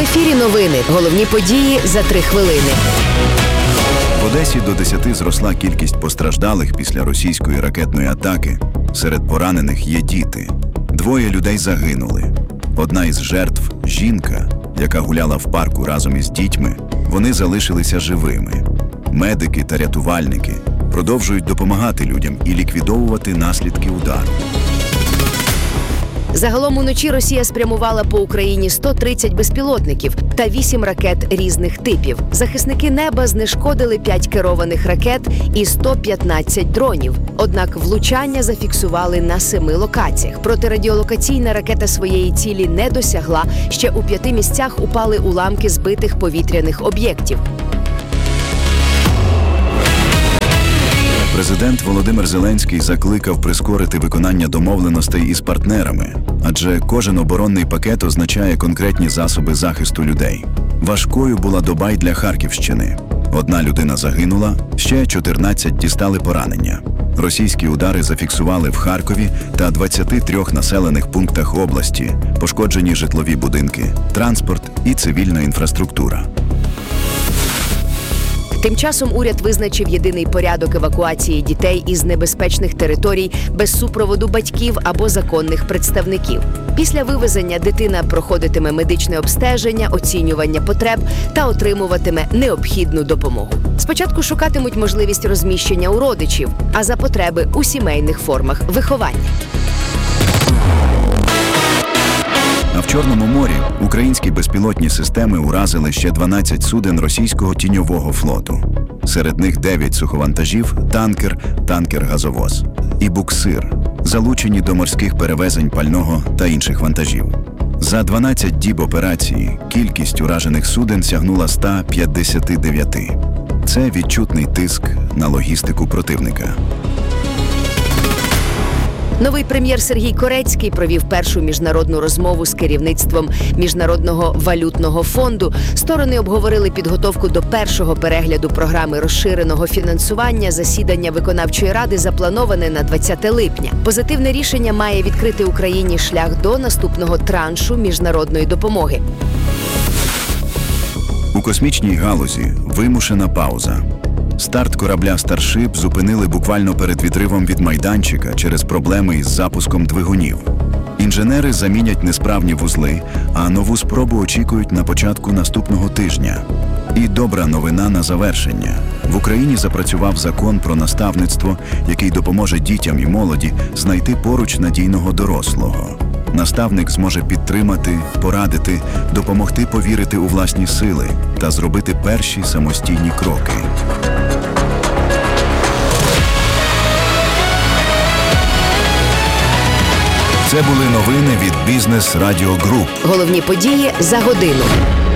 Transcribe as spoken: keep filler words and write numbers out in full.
ефірі новини. Головні події за три хвилини. В Одесі до десяти зросла кількість постраждалих після російської ракетної атаки. Серед поранених є діти. Двоє людей загинули. Одна із жертв – жінка, яка гуляла в парку разом із дітьми. Вони залишилися живими. Медики та рятувальники продовжують допомагати людям і ліквідовувати наслідки удару. Загалом уночі Росія спрямувала по Україні сто тридцять безпілотників та вісім ракет різних типів. Захисники неба знешкодили п'ять керованих ракет і сто п'ятнадцять дронів. Однак влучання зафіксували на семи локаціях. Протирадіолокаційна ракета своєї цілі не досягла. Ще у п'яти місцях упали уламки збитих повітряних об'єктів. Президент Володимир Зеленський закликав прискорити виконання домовленостей із партнерами, адже кожен оборонний пакет означає конкретні засоби захисту людей. Важкою була доба й для Харківщини. Одна людина загинула, ще чотирнадцять дістали поранення. Російські удари зафіксували в Харкові та двадцяти трьох населених пунктах області, пошкоджені житлові будинки, транспорт і цивільна інфраструктура. Тим часом уряд визначив єдиний порядок евакуації дітей із небезпечних територій без супроводу батьків або законних представників. Після вивезення дитина проходитиме медичне обстеження, оцінювання потреб та отримуватиме необхідну допомогу. Спочатку шукатимуть можливість розміщення у родичів, а за потреби – у сімейних формах виховання. А в Чорному морі українські безпілотні системи уразили ще дванадцять суден російського тіньового флоту. Серед них дев'ять суховантажів, танкер, танкер-газовоз і буксир, залучені до морських перевезень пального та інших вантажів. За дванадцять діб операції кількість уражених суден сягнула ста п'ятдесяти дев'яти. Це відчутний тиск на логістику противника. Новий прем'єр Сергій Корецький провів першу міжнародну розмову з керівництвом Міжнародного валютного фонду. Сторони обговорили підготовку до першого перегляду програми розширеного фінансування. Засідання виконавчої ради заплановане на двадцяте липня. Позитивне рішення має відкрити Україні шлях до наступного траншу міжнародної допомоги. У космічній галузі вимушена пауза. Старт корабля «Старшип» зупинили буквально перед відривом від майданчика через проблеми із запуском двигунів. Інженери замінять несправні вузли, а нову спробу очікують на початку наступного тижня. І добра новина на завершення. В Україні запрацював закон про наставництво, який допоможе дітям і молоді знайти поруч надійного дорослого. Наставник зможе підтримати, порадити, допомогти повірити у власні сили та зробити перші самостійні кроки. Це були новини від Бізнес Радіо Груп. Головні події за годину.